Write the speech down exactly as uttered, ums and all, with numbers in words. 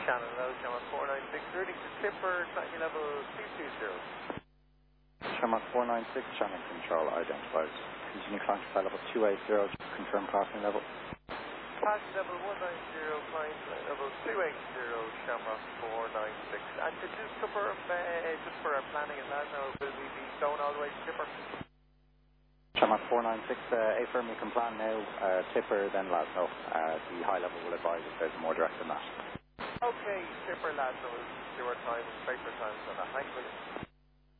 Shannon, level Shamrock four nine six, reading to Tipper, climbing level two two zero. Shamrock four nine six, Shannon control identified. Continue climb to flight level two eight zero, confirm passing level. Passing level one nine zero, climb flight level two eight zero, Shamrock four nine six. And to just confirm, uh, just for our planning and that now, will we be going all the way to Tipper? Shamrock four nine six, uh, affirm you can plan now, uh, Tipper, then let us know. Uh, the high level will advise if there's more direct than that. Okay, Tipper lads, we'll do our time, paper times on that. Thanks, William.